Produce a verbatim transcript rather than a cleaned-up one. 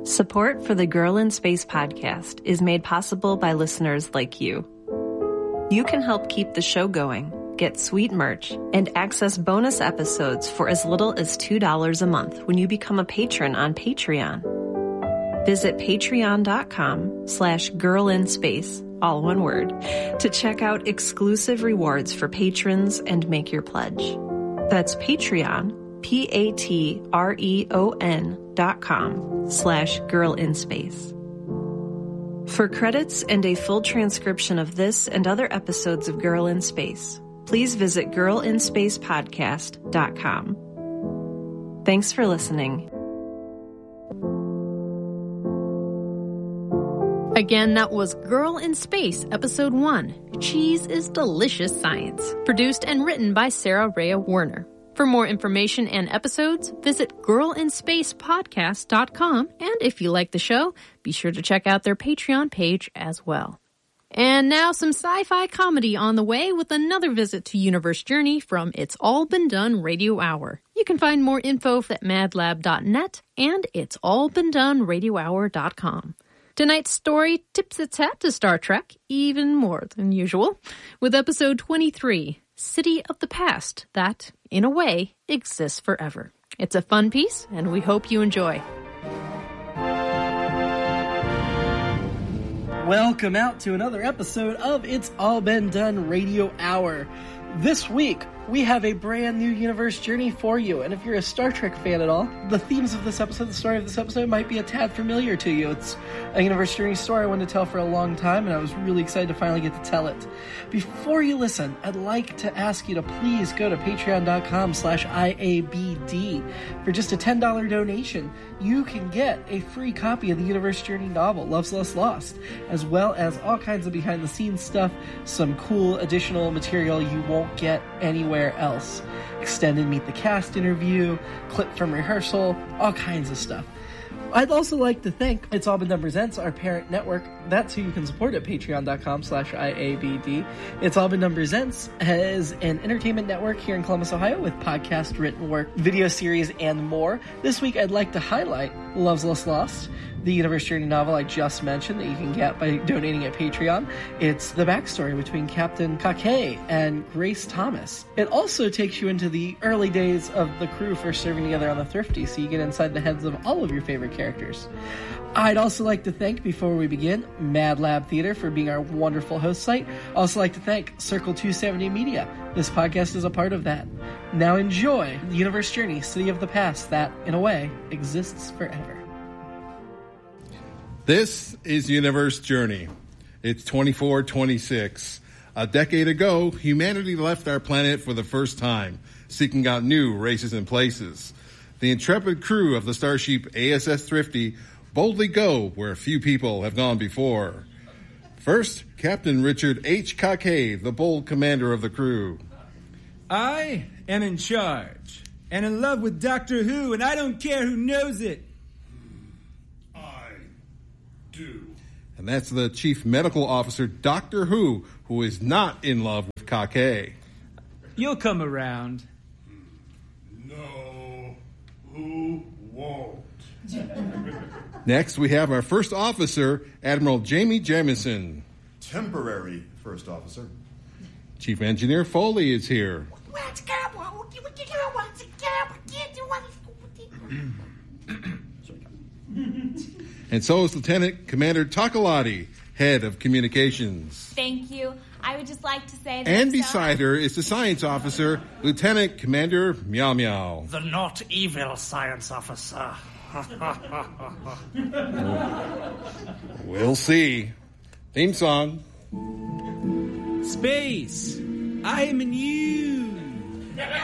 Support for the Girl in Space podcast is made possible by listeners like you. You can help keep the show going, get sweet merch, and access bonus episodes for as little as two dollars a month when you become a patron on Patreon. Visit patreon.com slash girlinspace, all one word, to check out exclusive rewards for patrons and make your pledge. That's Patreon, P-A-T-R-E-O-N dot com slash girlinspace. For credits and a full transcription of this and other episodes of Girl in Space, please visit girl in space podcast dot com. Thanks for listening. Again, that was Girl in Space, Episode one, Cheese is Delicious Science, produced and written by Sarah Rhea Werner. For more information and episodes, visit girl in space podcast dot com, and if you like the show, be sure to check out their Patreon page as well. And now some sci-fi comedy on the way with another visit to Universe Journey from It's All Been Done Radio Hour. You can find more info at mad lab dot net and it's all been done radio hour dot com. Tonight's story tips its hat to Star Trek, even more than usual, with episode twenty-three, City of the Past, that, in a way, exists forever. It's a fun piece, and we hope you enjoy. Welcome out to another episode of It's All Been Done Radio Hour. This week, we have a brand new Universe Journey for you, and if you're a Star Trek fan at all, the themes of this episode, the story of this episode, might be a tad familiar to you. It's a Universe Journey story I wanted to tell for a long time, and I was really excited to finally get to tell it. Before you listen, I'd like to ask you to please go to patreon.com slash IABD. For just a ten dollars donation, you can get a free copy of the Universe Journey novel, Love's Less Lost, as well as all kinds of behind-the-scenes stuff, some cool additional material you won't get anywhere else. Extended Meet the Cast interview, clip from rehearsal, all kinds of stuff. I'd also like to thank It's All Been Done Presents, our parent network. That's who you can support at patreon.com slash IABD. It's All Been Done Presents is an entertainment network here in Columbus, Ohio, with podcast, written work, video series, and more. This week, I'd like to highlight Love's Less Lost, the Universe Journey novel I just mentioned that you can get by donating at Patreon. It's the backstory between Captain Kakei and Grace Thomas. It also takes you into the early days of the crew first serving together on the Thrifty, so you get inside the heads of all of your favorite characters. I'd also like to thank, before we begin, Mad Lab Theater for being our wonderful host site. I'd also like to thank Circle two seventy Media. This podcast is a part of that. Now enjoy the Universe Journey, City of the Past, that, in a way, exists forever. This is Universe Journey. It's twenty-four twenty-six. A decade ago, humanity left our planet for the first time, seeking out new races and places. The intrepid crew of the starship A S S Thrifty boldly go where few people have gone before. First, Captain Richard H. Kakei, the bold commander of the crew. I am in charge, and in love with Doctor Who, and I don't care who knows it. Do. And that's the Chief Medical Officer, Doctor Who, who is not in love with Kakei. You'll come around. No, who won't? Next, we have our first officer, Admiral Jamie Jamison. Temporary first officer. Chief Engineer Foley is here. And so is Lieutenant Commander Takalati, head of communications. Thank you. I would just like to say that... And beside her is the science officer, Lieutenant Commander Meow Meow. The not evil science officer. We'll see. Theme song. Space, I am in you.